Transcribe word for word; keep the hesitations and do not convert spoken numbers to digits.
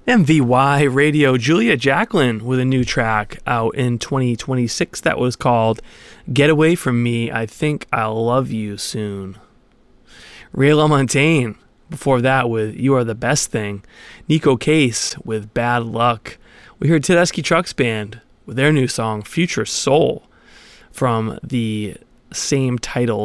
M V Y Radio, Julia Jacqueline with a new track out in twenty twenty-six that was called Get Away From Me, I Think I'll Love You Soon. Ray LaMontagne, before that with You Are the Best Thing. Nico Case with Bad Luck. We heard Tedeschi Trucks Band with their new song Future Soul from the same titled